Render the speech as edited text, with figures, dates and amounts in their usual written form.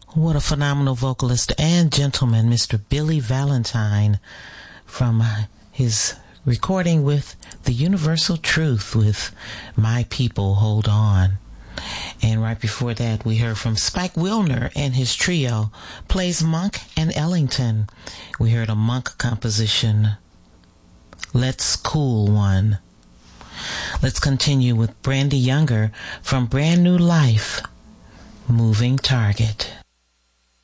What a phenomenal vocalist and gentleman, Mr. Billy Valentine, from his recording with The Universal Truth with My People Hold On. And right before that, we heard from Spike Wilner and his trio, plays Monk and Ellington. We heard a Monk composition, Let's Cool One. Let's continue with Brandy Younger from Brand New Life, Moving Target.